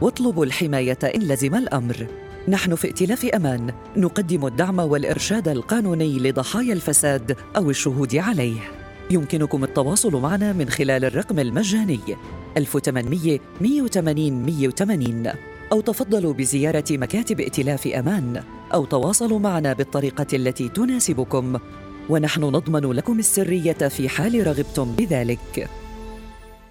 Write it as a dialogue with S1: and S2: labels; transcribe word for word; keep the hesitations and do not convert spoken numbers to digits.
S1: واطلبوا الحماية إن لزم الأمر. نحن في ائتلاف أمان نقدم الدعم والإرشاد القانوني لضحايا الفساد أو الشهود عليه. يمكنكم التواصل معنا من خلال الرقم المجاني ألف وثمانمئة مئة وثمانين مئة وثمانين، أو تفضلوا بزيارة مكاتب ائتلاف أمان، أو تواصلوا معنا بالطريقة التي تناسبكم، ونحن نضمن لكم السرية في حال رغبتم بذلك.